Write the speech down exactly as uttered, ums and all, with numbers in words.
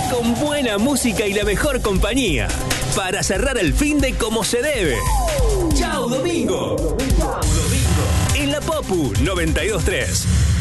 con buena música y la mejor compañía, para cerrar el finde como se debe. ¡Chao, domingo! En la Popu noventa y dos tres.